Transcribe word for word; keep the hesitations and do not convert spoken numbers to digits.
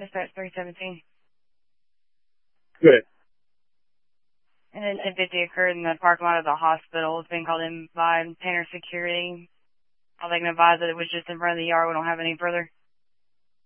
Dispatch three seventeen. Good. An incident fifty occurred in the parking lot of the hospital. It's been called in by Tanner Security. All they can advise that it was just in front of the yard. We don't have any further.